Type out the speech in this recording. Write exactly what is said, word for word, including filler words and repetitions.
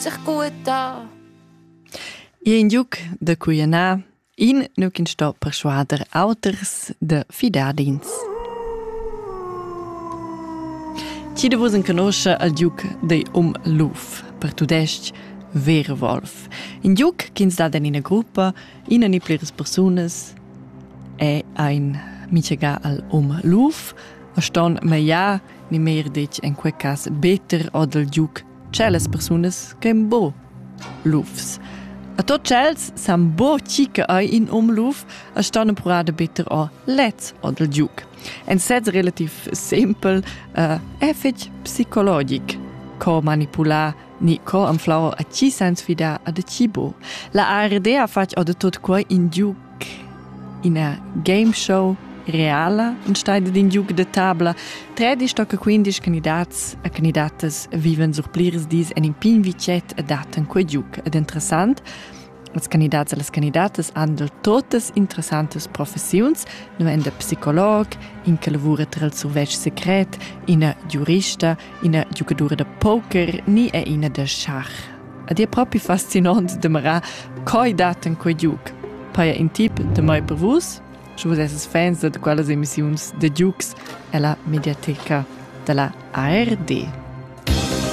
sich gut da. In giug de cuianà, in nu kin sto per schwader auters de fidadins. Ci de vusen conosce al giug de um luf, per tudest Werwolf. In giug kins da den in a gruppa, in a niplires personas, e ein michega al um luf, a ston me ja ni mer dic en quel cas beter od al giug celles personas che in bo lufs. A tot cels sam bo chica ai in umluf, a ston purada beter o let's od al giug. En sez relativ simpel, uh, effig psicologic, co manipular ni co anflau a ci sans fida a de cibo. La A R D ha fac o de tot quai in giug in a game show reala, in steide din giug de tabla. Tredi stocca quindisch candidats a candidatas viven sur pliris dis en in pin vicet a datan quai giug. Ed interessant, als candidats e las candidatas han del totes interessantes professiuns, no en de psicolog, in che lavura tra il survetg secret, in a giurista, in a giugadura de poker, ni e in a de schach. Ed è proprio fascinant de mara coi datan quai giug. Poi in tip de mai per vus, se vos esses fans de quelles emissiuns de giugs e la mediateca de la A R D.